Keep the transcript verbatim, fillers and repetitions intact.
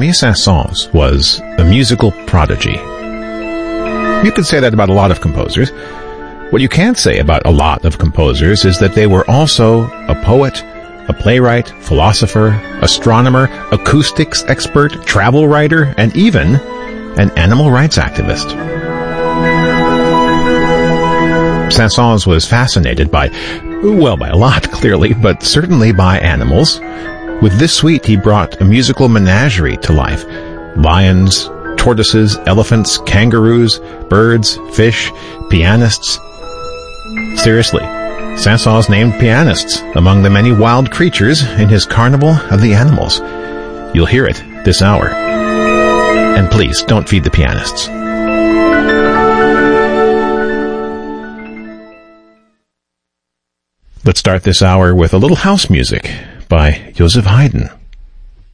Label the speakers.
Speaker 1: Camille Saint-Saëns was a musical prodigy. You could say that about a lot of composers. What you can't say about a lot of composers is that they were also a poet, a playwright, philosopher, astronomer, acoustics expert, travel writer, and even an animal rights activist. Saint-Saëns was fascinated by, well, by a lot, clearly, but certainly by animals. With this suite, he brought a musical menagerie to life. Lions, tortoises, elephants, kangaroos, birds, fish, pianists. Seriously, Saint-Saëns named pianists among the many wild creatures in his Carnival of the Animals. You'll hear it this hour. And please, don't feed the pianists. Let's start this hour with a little house music by Joseph Haydn.